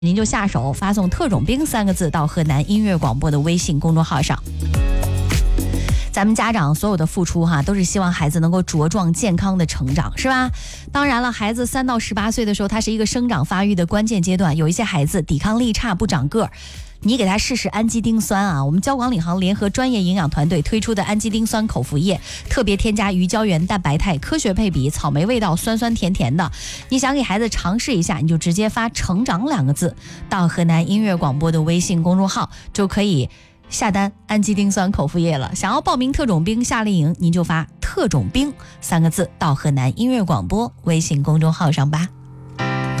您就下手发送特种兵3个字到河南音乐广播的微信公众号上。咱们家长所有的付出都是希望孩子能够茁壮健康的成长，是吧？当然了，孩子3到18岁的时候，他是一个生长发育的关键阶段，有一些孩子抵抗力差，不长个儿。你给他试试氨基丁酸啊！我们交广领航联合专业营养团队推出的氨基丁酸口服液，特别添加鱼胶原蛋白肽，科学配比，草莓味道，酸酸甜甜的。你想给孩子尝试一下，你就直接发成长2个字到河南音乐广播的微信公众号，就可以下单氨基丁酸口服液了。想要报名特种兵夏令营，您就发特种兵3个字到河南音乐广播微信公众号上吧。